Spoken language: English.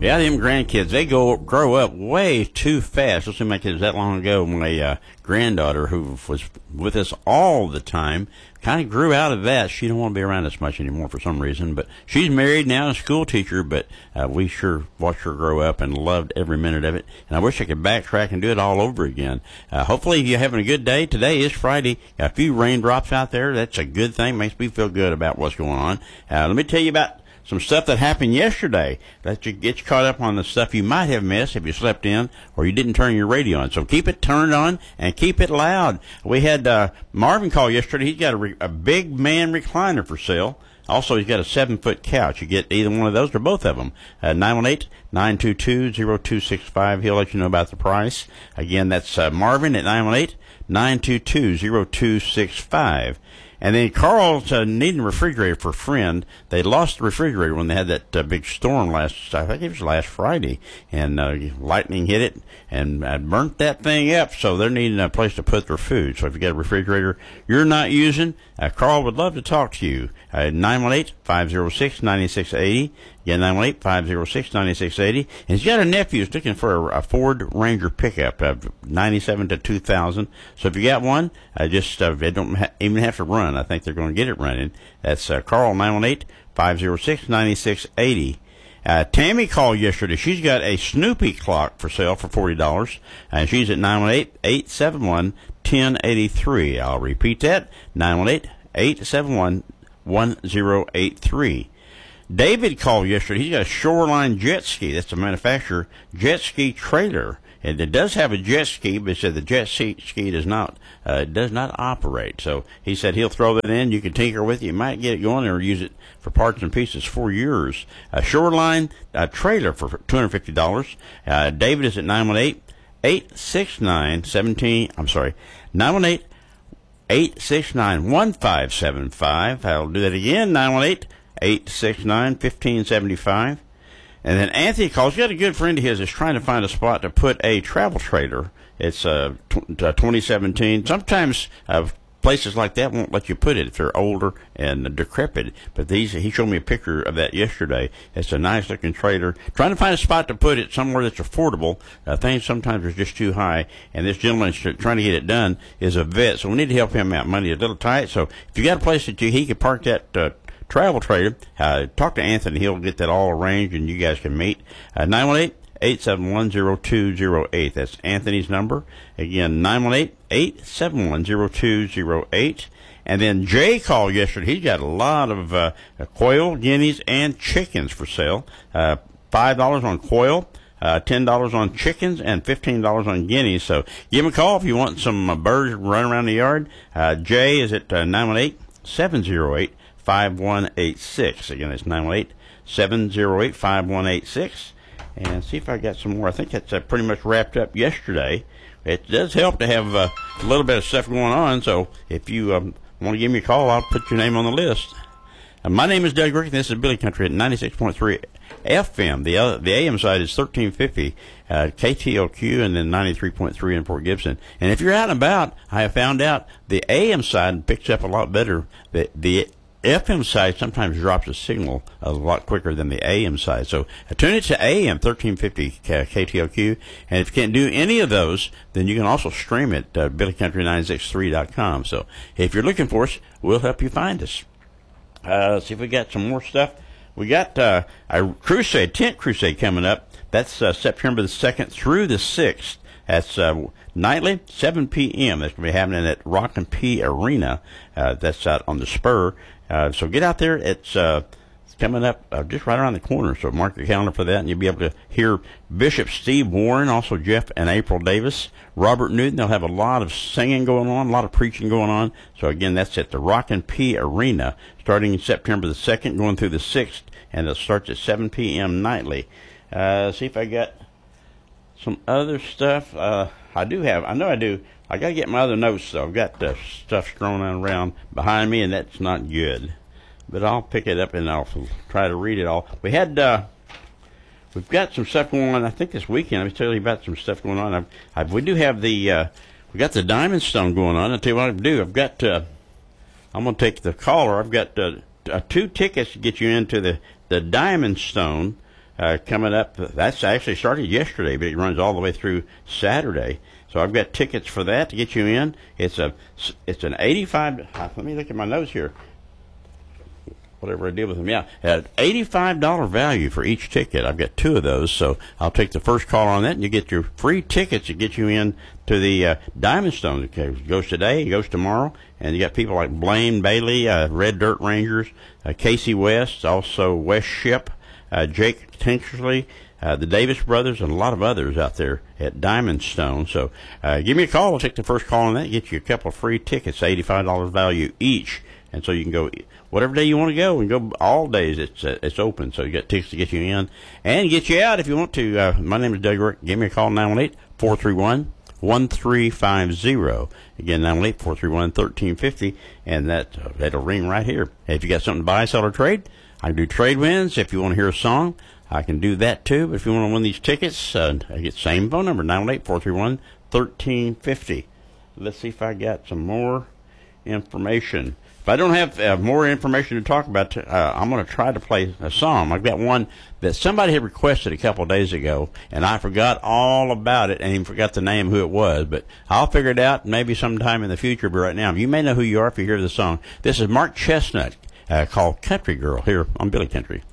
Yeah, them grandkids, they grow up way too fast. Let's see, my kids that long ago, my granddaughter, who was with us all the time, kind of grew out of that. She don't want to be around us much anymore for some reason, but she's married now, a school teacher, but we sure watched her grow up and loved every minute of it. And I wish I could backtrack and do it all over again. Hopefully you're having a good day. Today is Friday. Got a few raindrops out there. That's a good thing. Makes me feel good about what's going on. Let me tell you about some stuff that happened yesterday that you get you caught up on the stuff you might have missed if you slept in or you didn't turn your radio on. So keep it turned on and keep it loud. We had Marvin call yesterday. He's got a big man recliner for sale. Also, he's got a 7-foot couch. You get either one of those or both of them. 918-922-0265. He'll let you know about the price. Again, that's Marvin at 918-922-0265. And then Carl's needing a refrigerator for a friend. They lost the refrigerator when they had that big storm I think it was last Friday. And lightning hit it and burnt that thing up. So they're needing a place to put their food. So if you got a refrigerator you're not using, Carl would love to talk to you. 918-506-9680. Again, 918-506-9680. And he's got a nephew who's looking for a Ford Ranger pickup, 97 to 2000. So if you got one, they don't even have to run. I think they're going to get it running. That's Carl, 918-506-9680. Tammy called yesterday. She's got a Snoopy clock for sale for $40, and she's at 918-871-1083. I'll repeat that, 918-871-1083. David called yesterday. He's got a Shoreline jet ski. That's the manufacturer jet ski trailer. And it does have a jet ski, but it said the jet ski does not operate. So he said he'll throw that in. You can tinker with it. You might get it going or use it for parts and pieces for yours. A Shoreline trailer for $250. David is at 918-869-1575. I'll do that again, 918-869-1575. And then Anthony calls. He's got a good friend of his that's trying to find a spot to put a travel trailer. It's 2017. Sometimes places like that won't let you put it if they're older and decrepit. But he showed me a picture of that yesterday. It's a nice-looking trailer. Trying to find a spot to put it somewhere that's affordable. Things sometimes are just too high. And this gentleman trying to get it done is a vet, so we need to help him out. Money is a little tight. So if you got a place that he could park that travel trailer, talk to Anthony. He'll get that all arranged and you guys can meet. 918-871-0208. That's Anthony's number. Again, 918-871-0208. And then Jay called yesterday. He's got a lot of quail, guineas, and chickens for sale. $5 on quail, $10 on chickens, and $15 on guineas. So give him a call if you want some birds running around the yard. Jay is at 918-708-5186. Again, it's 918-708-5186. And see if I got some more. I think that's pretty much wrapped up yesterday. It does help to have a little bit of stuff going on. So if you want to give me a call, I'll put your name on the list. My name is Doug Rick, and this is Billy Country at 96.3 FM. The AM side is 1350 KTLQ, and then 93.3 in Port Gibson. And if you're out and about, I have found out the AM side picks up a lot better. The FM side sometimes drops a signal a lot quicker than the AM side. So tune it to AM 1350 KTLQ. And if you can't do any of those, then you can also stream it at BillyCountry963.com. So if you're looking for us, we'll help you find us. Let's see if we got some more stuff. We got a tent crusade coming up. That's September the 2nd through the 6th. That's nightly, 7 p.m. That's going to be happening at Rockin' P Arena. That's out on the Spur. So get out there. It's coming up just right around the corner. So mark your calendar for that, and you'll be able to hear Bishop Steve Warren, also Jeff and April Davis, Robert Newton. They'll have a lot of singing going on, a lot of preaching going on. So again, that's at the Rockin' P Arena, starting September the 2nd, going through the 6th, and it starts at 7 p.m. nightly. See if I got some other stuff. I know I do. I got to get my other notes, though. I've got stuff strewn around behind me, and that's not good. But I'll pick it up, and I'll try to read it all. We've got some stuff going on, I think, this weekend. Let me tell you about some stuff going on. We do have we got the Diamond Stone going on. I'll tell you what I do. I'm going to take the caller. I've got 2 tickets to get you into the Diamond Stone. coming up. That's actually started yesterday, but it runs all the way through Saturday. So I've got tickets for that to get you in. It's an 85. Let me look at my notes here. Whatever I did with them, yeah, at $85 value for each ticket. I've got 2 of those, so I'll take the first call on that, and you get your free tickets to get you in to the Diamond Stone. It goes today, it goes tomorrow, and you got people like Blaine Bailey, Red Dirt Rangers, Casey West, also West Ship, Jake Tinkersley, the Davis brothers, and a lot of others out there at Diamond Stone. So give me a call. I'll take the first call on that, get you a couple of free tickets, $85 value each. And so you can go whatever day you want to go, and go all days. It's open, so you got tickets to get you in and get you out if you want to. My name is Doug Rick. Give me a call, 918-431-1350. Again, 918-431-1350, and that'll ring right here. If you got something to buy, sell, or trade, I can do trade wins. If you want to hear a song, I can do that too. But if you want to win these tickets, I get the same phone number, 918-431-1350. Let's see if I got some more information. If I don't have more information to talk about, I'm going to try to play a song. I've got one that somebody had requested a couple of days ago, and I forgot all about it and even forgot the name, who it was. But I'll figure it out maybe sometime in the future. But right now, you may know who you are if you hear the song. This is Mark Chestnut, called Country Girl, here on Billy Country.